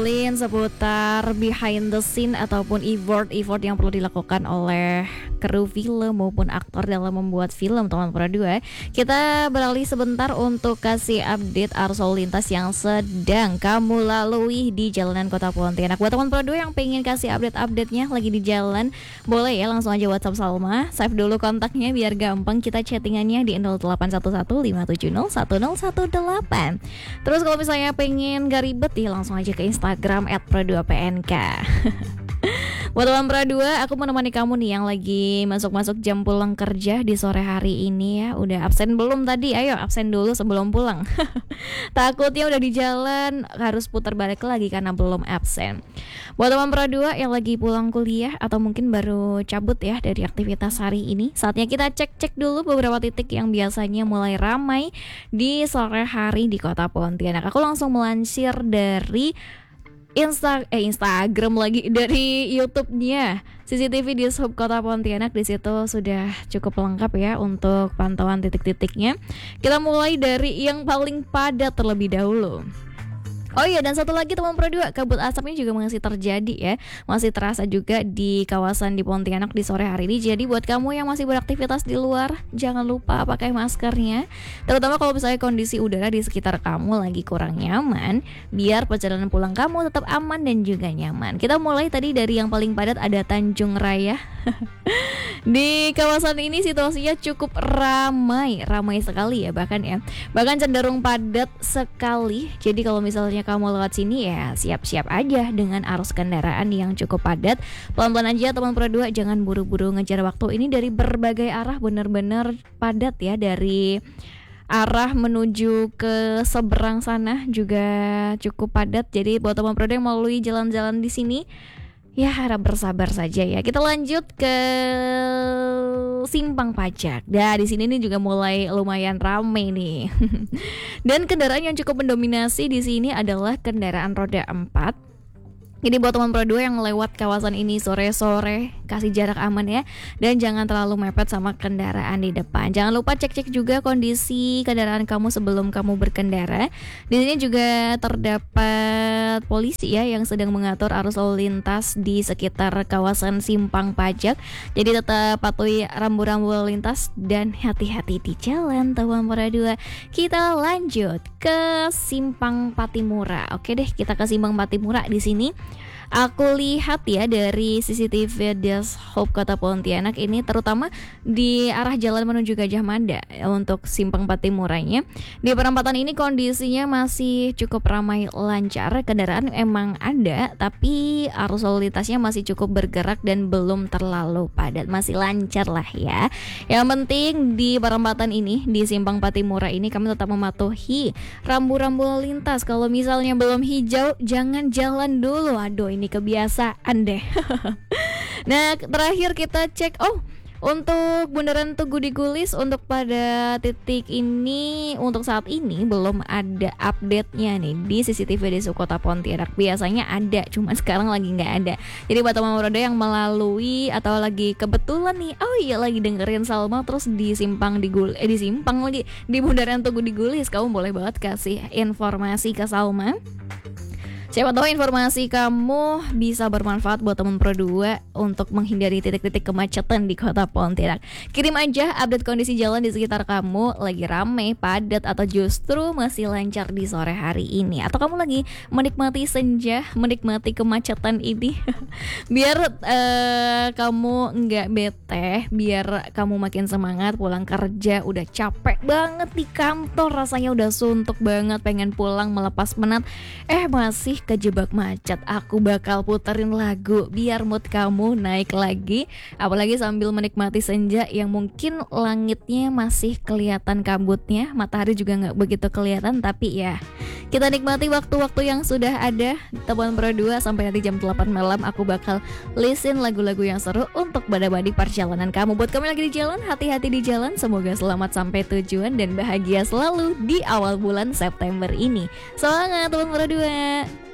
Seputar behind the scene ataupun effort yang perlu dilakukan oleh kru film maupun aktor dalam membuat film, teman berdua. Kita beralih sebentar untuk kasih update arus lalu lintas yang sedang kamu lalui di jalanan Kota Pontianak. Buat teman berdua yang pengen kasih update-update-nya lagi di jalan, boleh ya langsung aja WhatsApp Salma. Save dulu kontaknya biar gampang kita chattingannya di 0811 570 1018. Terus kalau misalnya pengen gak ribet ya langsung aja ke Instagram @pro2pnk. Buat teman Pro2, aku menemani kamu nih yang lagi masuk jam pulang kerja di sore hari ini ya. Udah absen belum tadi? Ayo absen dulu sebelum pulang. Takutnya udah di jalan harus putar balik lagi karena belum absen. Buat teman Pro2 yang lagi pulang kuliah atau mungkin baru cabut ya dari aktivitas hari ini, saatnya kita cek dulu beberapa titik yang biasanya mulai ramai di sore hari di Kota Pontianak. Aku langsung melansir dari Instagram lagi, dari YouTube-nya CCTV di Sub Kota Pontianak. Di situ sudah cukup lengkap ya untuk pantauan titik-titiknya. Kita mulai dari yang paling padat terlebih dahulu. Oh iya, dan satu lagi teman Pro2, kabut asapnya juga masih terjadi ya. Masih terasa juga di kawasan di Pontianak di sore hari ini. Jadi buat kamu yang masih beraktivitas di luar, jangan lupa pakai maskernya. Terutama kalau misalnya kondisi udara di sekitar kamu lagi kurang nyaman, biar perjalanan pulang kamu tetap aman dan juga nyaman. Kita mulai tadi dari yang paling padat, ada Tanjung Raya. Di kawasan ini situasinya cukup ramai sekali ya, bahkan cenderung padat sekali. Jadi kalau misalnya kamu lewat sini ya siap-siap aja dengan arus kendaraan yang cukup padat. Pelan-pelan aja teman Pro2, jangan buru-buru ngejar waktu. Ini dari berbagai arah benar-benar padat ya, dari arah menuju ke seberang sana juga cukup padat. Jadi buat teman Pro2 yang melalui jalan-jalan di sini, ya harap bersabar saja ya. Kita lanjut ke Simpang Pajak. Nah, di sini nih juga mulai lumayan ramai nih. Dan kendaraan yang cukup mendominasi di sini adalah kendaraan roda 4. Jadi buat teman Pro2 yang lewat kawasan ini sore-sore, kasih jarak aman ya, dan jangan terlalu mepet sama kendaraan di depan. Jangan lupa cek juga kondisi kendaraan kamu sebelum kamu berkendara. Di sini juga terdapat polisi ya yang sedang mengatur arus lalu lintas di sekitar kawasan Simpang Pajak. Jadi tetap patuhi rambu-rambu lalu lintas dan hati-hati di jalan teman Pro2. Kita lanjut ke Simpang Patimura. Oke deh, kita ke Simpang Patimura. Di sini aku lihat ya dari CCTV Dishub Kota Pontianak ini, terutama di arah jalan menuju Gajah Mada untuk Simpang Patimuranya. Di perempatan ini kondisinya masih cukup ramai lancar. Kendaraan emang ada, tapi arus lalu lintasnya masih cukup bergerak dan belum terlalu padat, masih lancar lah ya. Yang penting di perempatan ini, di Simpang Patimura ini, kami tetap mematuhi rambu-rambu lalu lintas. Kalau misalnya belum hijau, jangan jalan dulu. Aduh, ini kebiasaan deh. Nah, terakhir kita cek untuk Bundaran Tugu di Gulis, untuk pada titik ini untuk saat ini belum ada update-nya nih di CCTV di Kota Pontianak. Biasanya ada, cuma sekarang lagi nggak ada. Jadi buat teman roda yang melalui atau lagi kebetulan nih, lagi dengerin Salma terus di Simpang di Bundaran Tugu di Gulis, kamu boleh banget kasih informasi ke Salma. Siapa tahu informasi kamu bisa bermanfaat buat teman Pro2 untuk menghindari titik-titik kemacetan di Kota Pontianak. Kirim aja update kondisi jalan di sekitar kamu, lagi ramai, padat, atau justru masih lancar di sore hari ini. Atau kamu lagi menikmati senja, menikmati kemacetan ini. Biar kamu nggak bete, biar kamu makin semangat pulang kerja. Udah capek banget di kantor, rasanya udah suntuk banget, pengen pulang melepas penat, masih kejebak macet. Aku bakal puterin lagu biar mood kamu naik lagi, apalagi sambil menikmati senja yang mungkin langitnya masih kelihatan kabutnya, matahari juga nggak begitu kelihatan, tapi ya kita nikmati waktu-waktu yang sudah ada. Teman Pro2, sampai nanti jam 8 malam aku bakal listen lagu-lagu yang seru untuk bada-badi perjalanan kamu. Buat kamu lagi di jalan, hati-hati di jalan, semoga selamat sampai tujuan dan bahagia selalu di awal bulan September ini. Semangat teman Pro2.